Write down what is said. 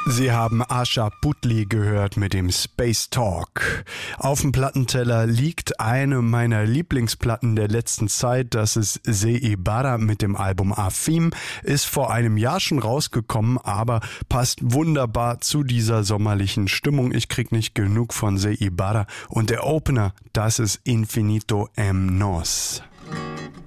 Sie haben Asha Puthli gehört mit dem Space Talk. Auf dem Plattenteller liegt eine meiner Lieblingsplatten der letzten Zeit. Das ist Ze Ibarra mit dem Album Afim. Ist vor einem Jahr schon rausgekommen, aber passt wunderbar zu dieser sommerlichen Stimmung. Ich krieg nicht genug von Ze Ibarra. Und der Opener, das ist Infinito M. Nos.